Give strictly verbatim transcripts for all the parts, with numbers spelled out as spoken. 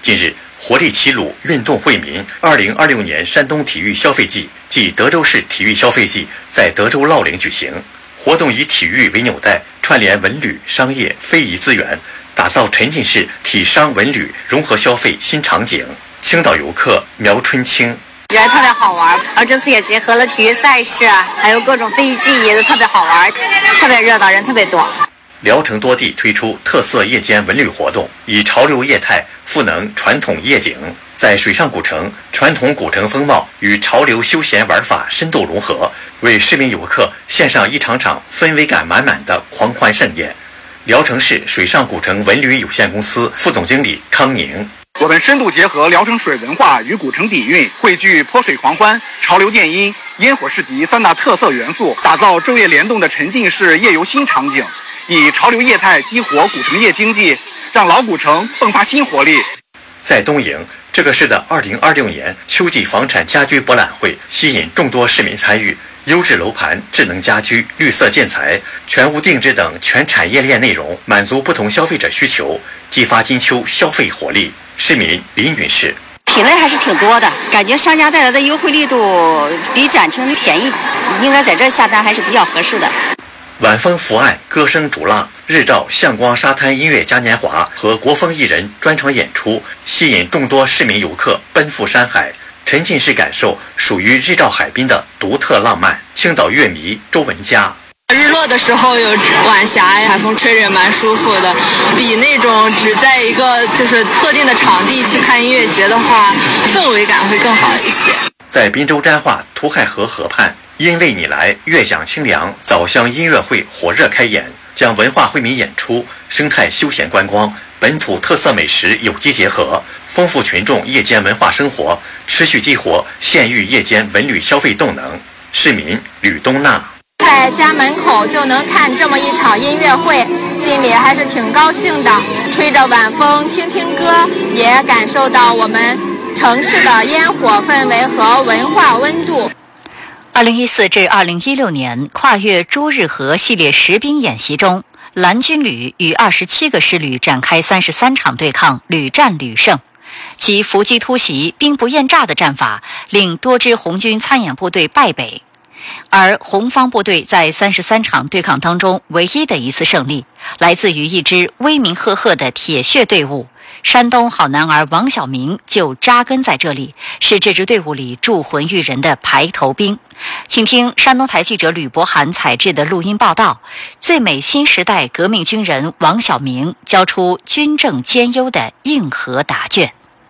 近日，活力齐鲁运动惠民二零二六年山东体育消费季暨德州市体育消费季在德州乐陵举行。活动以体育为纽带，串联文旅、商业、非遗资源，打造沉浸式体商文旅融合消费新场景。青岛游客苗春清觉得特别好玩，然后这次也结合了体育赛事，还有各种非遗技艺，都特别好玩，特别热闹，人特别多。 聊城多地推出特色夜间文旅活动，以潮流业态赋能传统夜景。在水上古城，传统古城风貌与潮流休闲玩法深度融合，为市民游客献上一场场氛围感满满的狂欢盛宴。聊城市水上古城文旅有限公司副总经理康宁： 我们深度结合聊城水文化与古城底蕴，汇聚泼水狂欢、潮流电音、烟火市集三大特色元素，打造昼夜联动的沉浸式夜游新场景，以潮流业态激活古城夜经济，让老古城迸发新活力。 在东营，这个市的二零二六年秋季房产家居博览会吸引众多市民参与，优质楼盘、智能家居、绿色建材、全屋定制等全产业链内容，满足不同消费者需求，激发金秋消费活力。市民林女士： 品类还是挺多的，感觉商家带来的优惠力度比展厅便宜，应该在这下单还是比较合适的。 晚风伏岸，歌声逐浪，日照向光沙滩音乐嘉年华和国风艺人专场演出，吸引众多市民游客奔赴山海，沉浸式感受属于日照海滨的独特浪漫。青岛乐迷周文佳： 日落的时候有晚霞，海风吹着也蛮舒服的，比那种只在一个就是特定的场地去看音乐节的话，氛围感会更好一些。 在滨州沾化涂亥河河畔，因为你来悦享清凉枣香音乐会火热开演，将文化惠民演出、生态休闲观光、本土特色美食有机结合，丰富群众夜间文化生活，持续激活县域夜间文旅消费动能。市民吕东娜： 在家门口就能看这么一场音乐会，心里还是挺高兴的。吹着晚风，听听歌，也感受到我们城市的烟火氛围和文化温度。 二零一四至二零一六年跨越朱日河系列实兵演习中，蓝军旅与二十七个师旅展开三十三场对抗，屡战屡胜。其伏击突袭、兵不厌诈的战法，令多支红军参演部队败北。而红方部队在三十三场对抗当中唯一的一次胜利，来自于一支威名赫赫的铁血队伍。山东好男儿王晓明就扎根在这里，是这支队伍里驻魂育人的排头兵。请听山东台记者吕博涵采制的录音报道，最美新时代革命军人王晓明交出军政兼优的硬核答卷。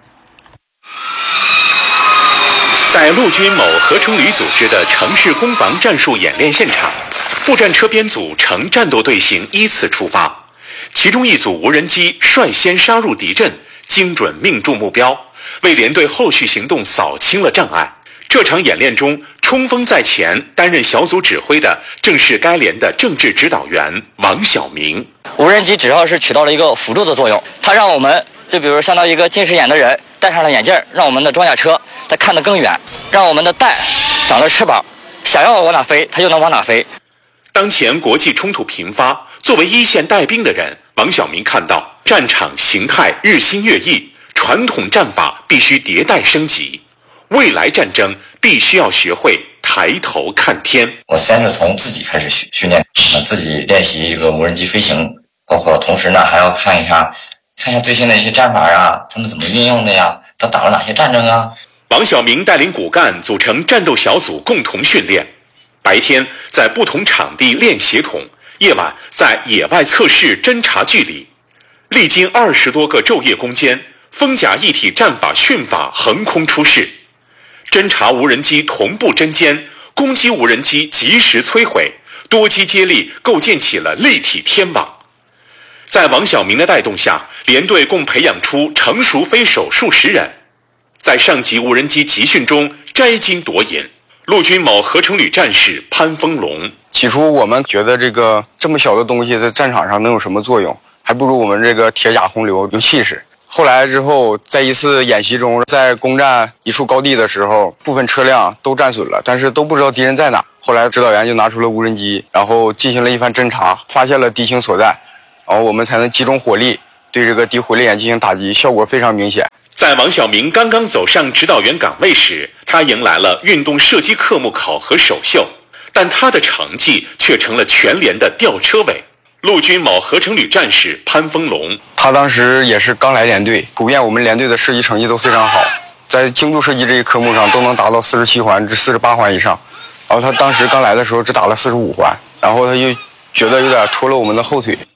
在陆军某合成旅组织的城市攻防战术演练现场，步战车编组呈战斗队形依次出发，其中一组无人机率先杀入敌阵，精准命中目标，为连队后续行动扫清了障碍。这场演练中，冲锋在前担任小组指挥的正是该连的政治指导员王晓明。 无人机主要是起到了一个辅助的作用，它让我们就比如相当于一个近视眼的人戴上了眼镜，让我们的装甲车它看得更远，让我们的弹长了翅膀，想要往哪飞它就能往哪飞。 当前国际冲突频发，作为一线带兵的人，王晓明看到战场形态日新月异，传统战法必须迭代升级，未来战争必须要学会抬头看天。 我先是从自己开始训练，自己练习这个无人机飞行，包括同时呢还要看一下看一下最新的一些战法啊，他们怎么运用的呀，都打了哪些战争啊。 王晓明带领骨干组成战斗小组共同训练，白天在不同场地练协同，夜晚在野外测试侦察距离。历经二十多个昼夜攻坚，风甲一体战法训法横空出世，侦察无人机同步侦歼，攻击无人机及时摧毁，多机接力构建起了立体天网。在王晓明的带动下，连队共培养出成熟飞手数十人，在上级无人机集训中摘金夺银。陆军某合成旅战士潘丰龙： 起初我们觉得这个这么小的东西在战场上能有什么作用，还不如我们这个铁甲洪流有气势。后来之后，在一次演习中，在攻占一处高地的时候，部分车辆都战损了，但是都不知道敌人在哪。后来指导员就拿出了无人机，然后进行了一番侦查，发现了敌情所在，然后我们才能集中火力对这个敌火力眼进行打击，效果非常明显。 在王晓明刚刚走上指导员岗位时，他迎来了运动射击科目考核首秀，但他的成绩却成了全连的吊车尾。陆军某合成旅战士潘丰龙， 他当时也是刚来连队，普遍我们连队的射击成绩都非常好，在精度射击这一科目上都能达到四十七环至四十八环以上。然后他当时刚来的时候只打了四十五环，然后他就觉得有点拖了我们的后腿。